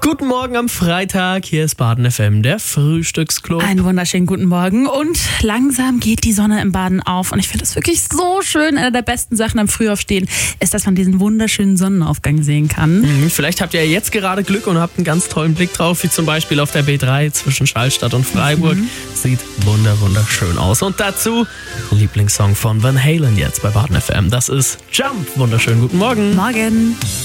Guten Morgen am Freitag, hier ist Baden FM, der Frühstücksclub. Einen wunderschönen guten Morgen und langsam geht die Sonne im Baden auf und ich finde es wirklich so schön. Eine der besten Sachen am Frühaufstehen ist, dass man diesen wunderschönen Sonnenaufgang sehen kann. Vielleicht habt ihr jetzt gerade Glück und habt einen ganz tollen Blick drauf, wie zum Beispiel auf der B3 zwischen Schallstadt und Freiburg. Sieht wunderschön aus. Und dazu Lieblingssong von Van Halen jetzt bei Baden FM. Das ist Jump. Wunderschönen guten Morgen. Morgen.